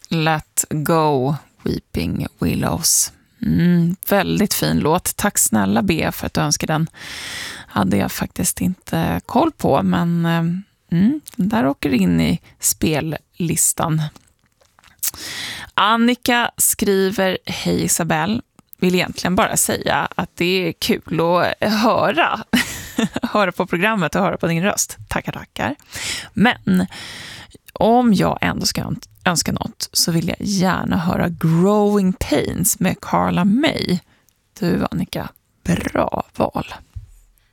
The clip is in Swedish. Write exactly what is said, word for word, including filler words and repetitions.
Let Go, Weeping Willows. Mm, väldigt fin låt. Tack snälla B för att du önskar den. Hade jag faktiskt inte koll på, men mm, den där åker in i spellistan. Annika skriver: Hej Isabelle, vill egentligen bara säga att det är kul att höra höra på programmet och höra på din röst. Tackar, tackar. Men om jag ändå ska önska något så vill jag gärna höra Growing Pains med Carla May. Du Annika, bra val.